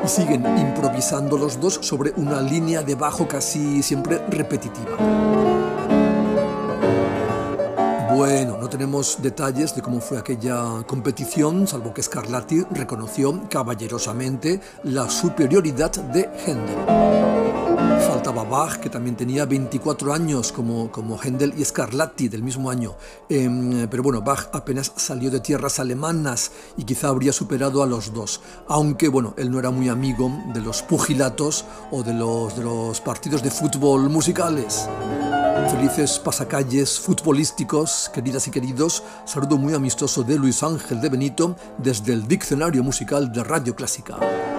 siguen improvisando los dos sobre una línea de bajo casi siempre repetitiva. Bueno, no tenemos detalles de cómo fue aquella competición, salvo que Scarlatti reconoció caballerosamente la superioridad de Händel. Faltaba Bach, que también tenía 24 años, como Händel y Scarlatti del mismo año. Pero bueno, Bach apenas salió de tierras alemanas y quizá habría superado a los dos. Aunque, bueno, él no era muy amigo de los pugilatos o de los partidos de fútbol musicales. Felices pasacalles futbolísticos, queridas y queridos, saludo muy amistoso de Luis Ángel de Benito desde el Diccionario Musical de Radio Clásica.